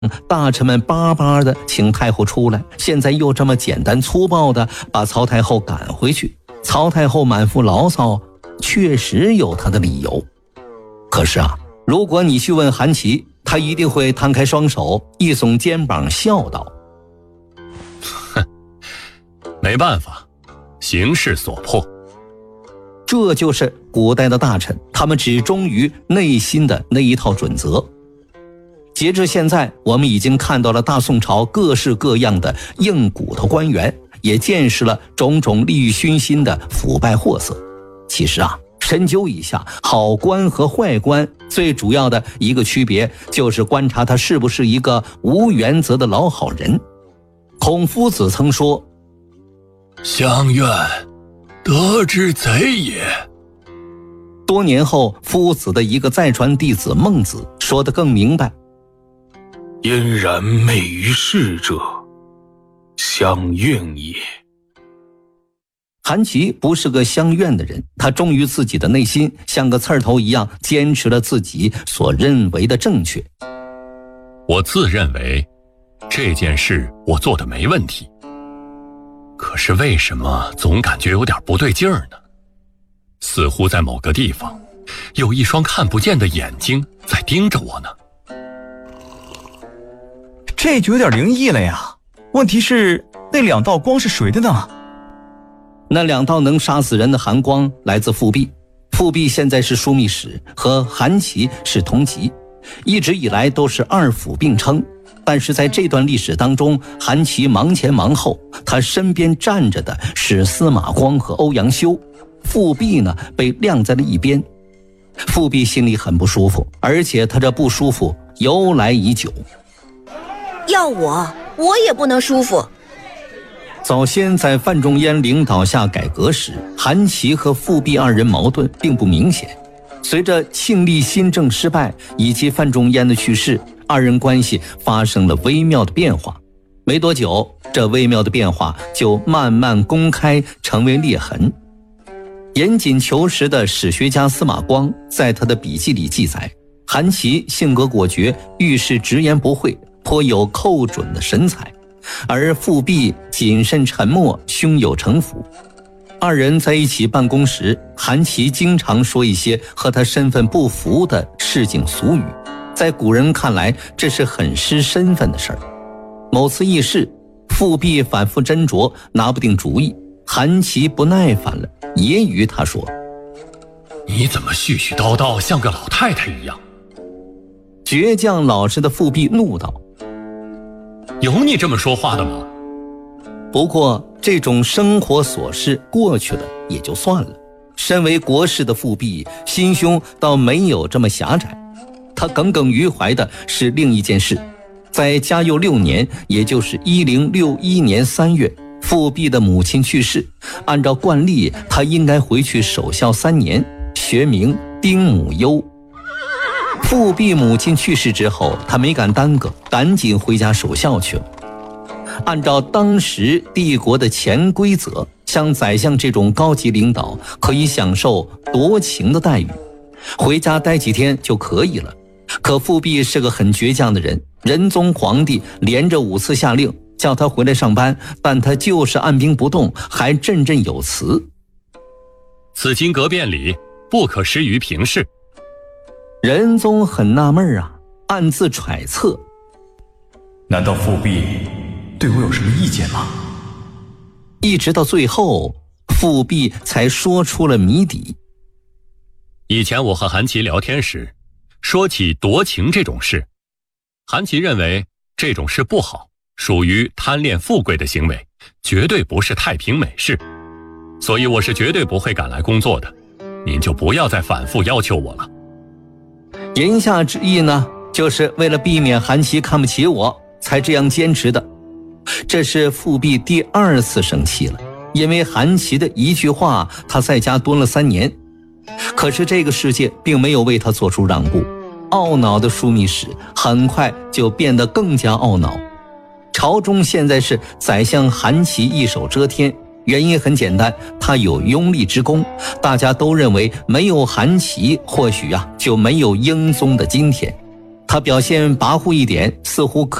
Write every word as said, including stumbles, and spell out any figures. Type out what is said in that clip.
大臣们巴巴的请太后出来，现在又这么简单粗暴的把曹太后赶回去。曹太后满腹牢骚，确实有她的理由。可是啊，如果你去问韩琦，他一定会摊开双手，一耸肩膀，笑道： 哼，没办法，形势所迫。 这就是古代的大臣，他们只忠于内心的那一套准则。截至现在，我们已经看到了大宋朝各式各样的硬骨头官员，也见识了种种利欲熏心的腐败货色。其实啊，深究一下，好官和坏官最主要的一个区别，就是观察他是不是一个无原则的老好人。孔夫子曾说： 乡愿，得之贼也。 多年后，夫子的一个再传弟子孟子说得更明白： 因然昧于事者，乡愿也。 韩琦不是个乡愿的人，他忠于自己的内心，像个刺儿头一样坚持了自己所认为的正确。 我自认为这件事我做的没问题，可是为什么总感觉有点不对劲儿呢？似乎在某个地方有一双看不见的眼睛在盯着我呢。 这就有点灵异了呀。问题是那两道光是谁的呢？ 那两道能杀死人的寒光来自富弼，富弼现在是枢密使，和韩琦是同级，一直以来都是二辅并称。但是在这段历史当中，韩琦忙前忙后，他身边站着的是司马光和欧阳修，富弼呢被晾在了一边。富弼心里很不舒服，而且他这不舒服由来已久。 要我，我也不能舒服。 早先在范仲淹领导下改革时，韩琦和富弼二人矛盾并不明显。随着庆历新政失败以及范仲淹的去世，二人关系发生了微妙的变化。没多久，这微妙的变化就慢慢公开，成为裂痕。严谨求实的史学家司马光在他的笔记里记载，韩琦性格果决，遇事直言不讳，颇有寇准的神采，而富弼谨慎沉默，胸有城府。二人在一起办公时，韩琦经常说一些和他身份不符的市井俗语，在古人看来，这是很失身份的事儿。某次议事，富弼反复斟酌，拿不定主意，韩琦不耐烦了，揶揄他说： 你怎么絮絮叨叨，像个老太太一样？ 倔强老实的富弼怒道： 有你这么说话的吗？ 不过这种生活琐事过去了也就算了，身为国士的富弼心胸倒没有这么狭窄。他耿耿于怀的是另一件事。在嘉佑六年，也就是一零六一年三月，富弼的母亲去世，按照惯例他应该回去守孝三年，学名丁母忧。富弼母亲去世之后，他没敢耽搁，赶紧回家守孝去了。按照当时帝国的潜规则，像宰相这种高级领导可以享受夺情的待遇，回家待几天就可以了。可富弼是个很倔强的人，仁宗皇帝连着五次下令叫他回来上班，但他就是按兵不动，还振振有词： 此经革变礼，不可失于平事。 仁宗很纳闷啊，暗自揣测： 难道富弼对我有什么意见吗？ 一直到最后，富弼才说出了谜底。 以前我和韩琦聊天时，说起夺情这种事，韩琦认为这种事不好，属于贪恋富贵的行为，绝对不是太平美事，所以我是绝对不会赶来工作的，您就不要再反复要求我了。 言下之意呢，就是为了避免韩琦看不起我，才这样坚持的。这是富弼第二次生气了，因为韩琦的一句话，他在家蹲了三年。可是这个世界并没有为他做出让步，懊恼的枢密使很快就变得更加懊恼。朝中现在是宰相韩琦一手遮天，原因很简单，他有拥立之功，大家都认为没有韩琦，或许啊就没有英宗的今天。 他表现跋扈一点，似乎可